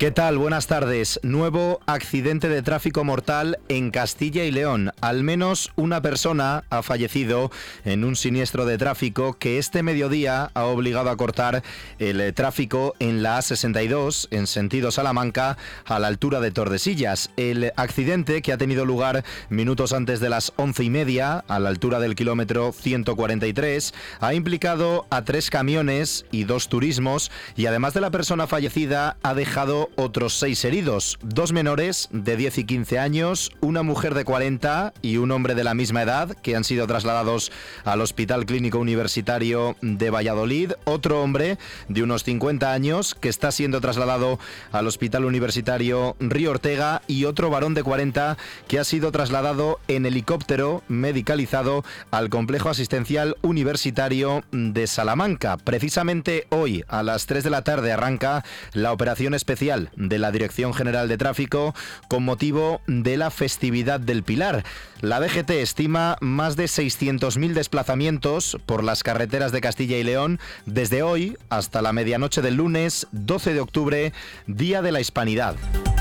¿Qué tal? Buenas tardes. Nuevo accidente de tráfico mortal en Castilla y León. Al menos una persona ha fallecido en un siniestro de tráfico que este mediodía ha obligado a cortar el tráfico en la A62 en sentido Salamanca a la altura de Tordesillas. El accidente, que ha tenido lugar minutos antes de las 11:30 a la altura del kilómetro 143, ha implicado a 3 camiones y 2 turismos y además de la persona fallecida ha dejado otros 6 heridos, 2 menores de 10 y 15 años, una mujer de 40 y un hombre de la misma edad que han sido trasladados al Hospital Clínico Universitario de Valladolid, otro hombre de unos 50 años que está siendo trasladado al Hospital Universitario Río Ortega y otro varón de 40 que ha sido trasladado en helicóptero medicalizado al Complejo Asistencial Universitario de Salamanca. Precisamente hoy a las 3 de la tarde arranca la operación especial de la Dirección General de Tráfico con motivo de la festividad del Pilar. La DGT estima más de 600.000 desplazamientos por las carreteras de Castilla y León desde hoy hasta la medianoche del lunes 12 de octubre, Día de la Hispanidad.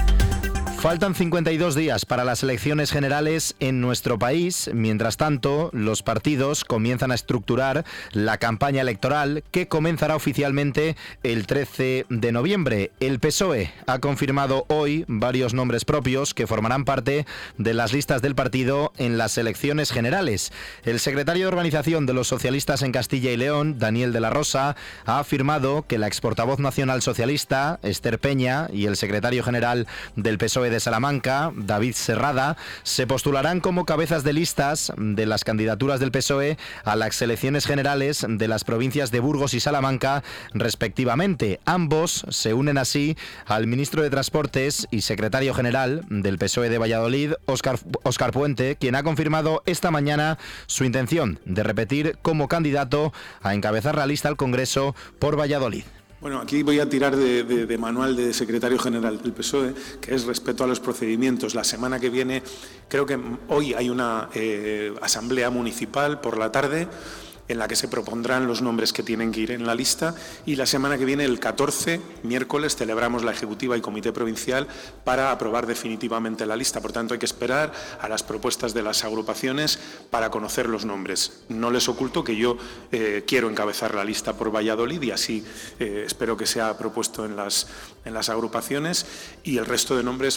Faltan 52 días para las elecciones generales en nuestro país. Mientras tanto, los partidos comienzan a estructurar la campaña electoral que comenzará oficialmente el 13 de noviembre. El PSOE ha confirmado hoy varios nombres propios que formarán parte de las listas del partido en las elecciones generales. El secretario de Organización de los Socialistas en Castilla y León, Daniel de la Rosa, ha afirmado que la exportavoz nacional socialista, Esther Peña, y el secretario general del PSOE de Salamanca, David Serrada, se postularán como cabezas de listas de las candidaturas del PSOE a las elecciones generales de las provincias de Burgos y Salamanca, respectivamente. Ambos se unen así al ministro de Transportes y secretario general del PSOE de Valladolid, Óscar Puente, quien ha confirmado esta mañana su intención de repetir como candidato a encabezar la lista al Congreso por Valladolid. Bueno, aquí voy a tirar de manual de secretario general del PSOE, que es respeto a los procedimientos. La semana que viene, creo que hoy hay una asamblea municipal por la tarde en la que se propondrán los nombres que tienen que ir en la lista, y la semana que viene, el 14, miércoles, celebramos la Ejecutiva y Comité Provincial para aprobar definitivamente la lista. Por tanto, hay que esperar a las propuestas de las agrupaciones para conocer los nombres. No les oculto que yo quiero encabezar la lista por Valladolid y así espero que sea propuesto en las agrupaciones, y el resto de nombres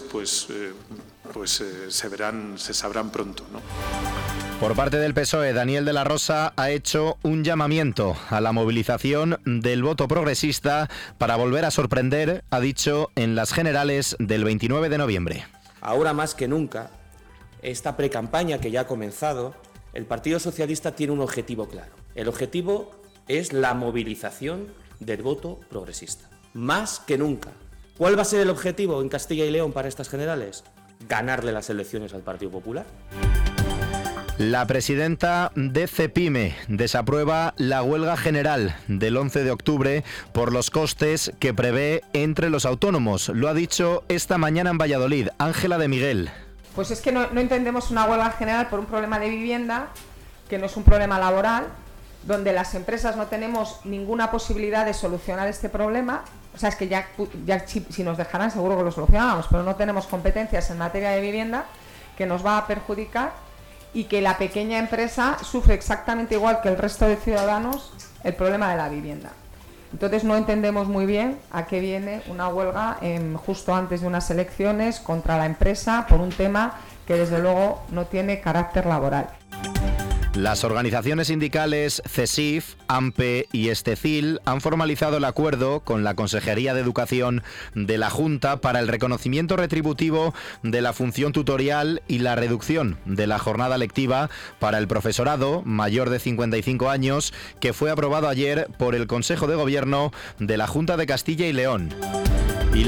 se sabrán pronto, ¿no? Por parte del PSOE, Daniel de la Rosa ha hecho un llamamiento a la movilización del voto progresista para volver a sorprender, ha dicho, en las generales del 29 de noviembre. Ahora más que nunca, esta precampaña que ya ha comenzado, el Partido Socialista tiene un objetivo claro. El objetivo es la movilización del voto progresista. Más que nunca. ¿Cuál va a ser el objetivo en Castilla y León para estas generales? Ganarle las elecciones al Partido Popular. La presidenta de CEPIME desaprueba la huelga general del 11 de octubre por los costes que prevé entre los autónomos. Lo ha dicho esta mañana en Valladolid. Ángela de Miguel. Pues es que no entendemos una huelga general por un problema de vivienda, que no es un problema laboral, donde las empresas no tenemos ninguna posibilidad de solucionar este problema. O sea, es que ya si nos dejaran seguro que lo solucionábamos, pero no tenemos competencias en materia de vivienda, que nos va a perjudicar, y que la pequeña empresa sufre exactamente igual que el resto de ciudadanos el problema de la vivienda. Entonces no entendemos muy bien a qué viene una huelga justo antes de unas elecciones contra la empresa por un tema que desde luego no tiene carácter laboral. Las organizaciones sindicales CESIF, AMPE y Estecil han formalizado el acuerdo con la Consejería de Educación de la Junta para el reconocimiento retributivo de la función tutorial y la reducción de la jornada lectiva para el profesorado mayor de 55 años, que fue aprobado ayer por el Consejo de Gobierno de la Junta de Castilla y León.